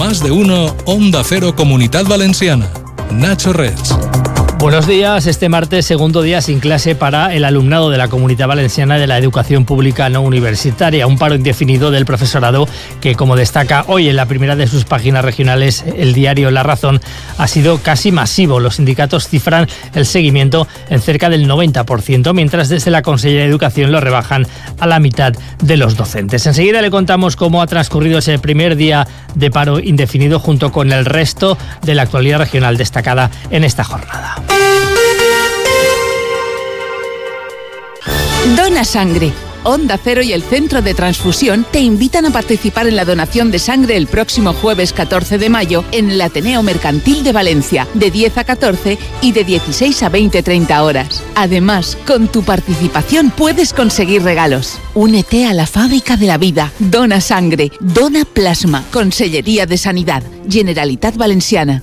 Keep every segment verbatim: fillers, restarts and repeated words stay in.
Más de Uno, Onda Cero Comunidad Valenciana. Nacho Reds. Buenos días. Este martes, segundo día sin clase para el alumnado de la Comunidad Valenciana de la Educación Pública No Universitaria. Un paro indefinido del profesorado que, como destaca hoy en la primera de sus páginas regionales el diario La Razón, ha sido casi masivo. Los sindicatos cifran el seguimiento en cerca del noventa por ciento, mientras desde la Consellería de Educación lo rebajan a la mitad de los docentes. Enseguida le contamos cómo ha transcurrido ese primer día de paro indefinido junto con el resto de la actualidad regional destacada en esta jornada. Dona Sangre. Onda Cero y el Centro de Transfusión te invitan a participar en la donación de sangre el próximo jueves catorce de mayo en el Ateneo Mercantil de Valencia, de diez a catorce y de dieciséis a veinte treinta horas. Además, con tu participación puedes conseguir regalos. Únete a la fábrica de la vida. Dona Sangre. Dona Plasma. Consellería de Sanidad. Generalitat Valenciana.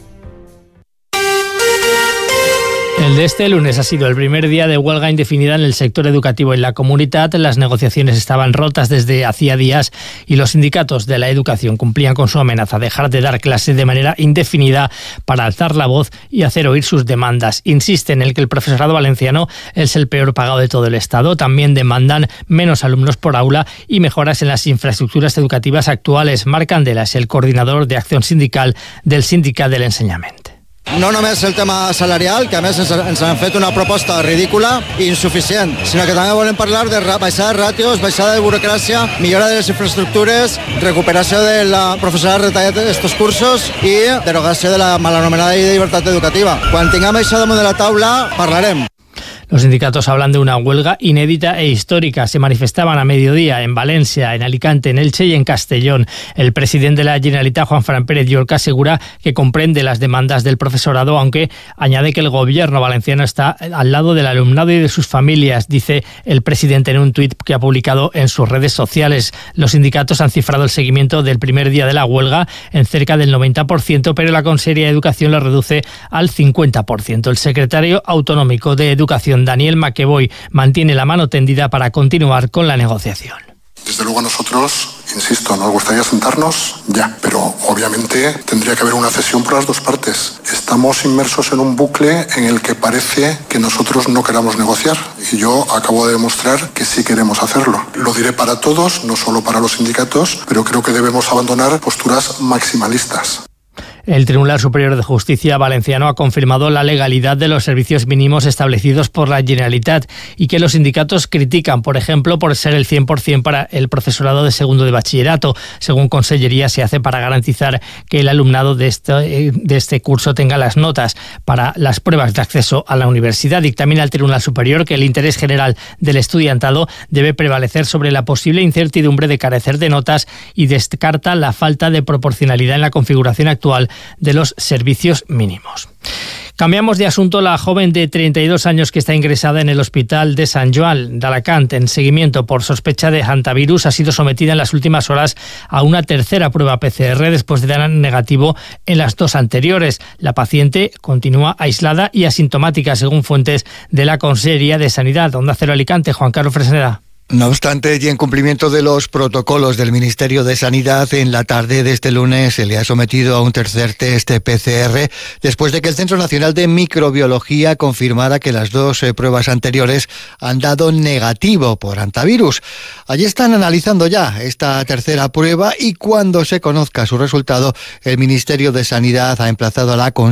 El de este lunes ha sido el primer día de huelga indefinida en el sector educativo en la comunidad. Las negociaciones estaban rotas desde hacía días y los sindicatos de la educación cumplían con su amenaza: dejar de dar clases de manera indefinida para alzar la voz y hacer oír sus demandas. Insisten en el que el profesorado valenciano es el peor pagado de todo el Estado. También demandan menos alumnos por aula y mejoras en las infraestructuras educativas actuales. Marc Candela es el coordinador de acción sindical del Sindicat de l'Ensenyament. No només el tema salarial, que a més ens, ens han fet una proposta ridícula i insuficient, sinó que també volem parlar de baixada de ràtios, baixada de burocràcia, millora de les infraestructures, recuperació de la professorat retallat d'estos cursos i derogació de la mal anomenada llei de llibertat educativa. Quan tinguem això damunt de la taula, parlarem. Los sindicatos hablan de una huelga inédita e histórica. Se manifestaban a mediodía en Valencia, en Alicante, en Elche y en Castellón. El presidente de la Generalitat, Juan Fran Pérez Llorca, asegura que comprende las demandas del profesorado, aunque añade que el gobierno valenciano está al lado del alumnado y de sus familias, dice el presidente en un tuit que ha publicado en sus redes sociales. Los sindicatos han cifrado el seguimiento del primer día de la huelga en cerca del noventa por ciento, pero la Consellería de Educación lo reduce al cincuenta por ciento. El secretario autonómico de Educación, Daniel McEvoy, mantiene la mano tendida para continuar con la negociación. Desde luego a nosotros, insisto, nos gustaría sentarnos ya, pero obviamente tendría que haber una cesión por las dos partes. Estamos inmersos en un bucle en el que parece que nosotros no queramos negociar y yo acabo de demostrar que sí queremos hacerlo. Lo diré para todos, no solo para los sindicatos, pero creo que debemos abandonar posturas maximalistas. El Tribunal Superior de Justicia valenciano ha confirmado la legalidad de los servicios mínimos establecidos por la Generalitat y que los sindicatos critican, por ejemplo, por ser el cien por ciento para el profesorado de segundo de bachillerato. Según Consellería, se hace para garantizar que el alumnado de este, de este curso tenga las notas para las pruebas de acceso a la universidad. Dictamina el Tribunal Superior que el interés general del estudiantado debe prevalecer sobre la posible incertidumbre de carecer de notas y descarta la falta de proporcionalidad en la configuración actual de los servicios mínimos. Cambiamos de asunto. La joven de treinta y dos años que está ingresada en el Hospital de Sant Joan de Alacant en seguimiento por sospecha de hantavirus ha sido sometida en las últimas horas a una tercera prueba P C R después de dar negativo en las dos anteriores. La paciente continúa aislada y asintomática, según fuentes de la Consellería de Sanidad. Onda Cero Alicante, Juan Carlos Fresneda. No obstante, y en cumplimiento de los protocolos del Ministerio de Sanidad, en la tarde de este lunes se le ha sometido a un tercer test P C R después de que el Centro Nacional de Microbiología confirmara que las dos eh, pruebas anteriores han dado negativo por hantavirus. Allí están analizando ya esta tercera prueba y cuando se conozca su resultado, el Ministerio de Sanidad ha emplazado a la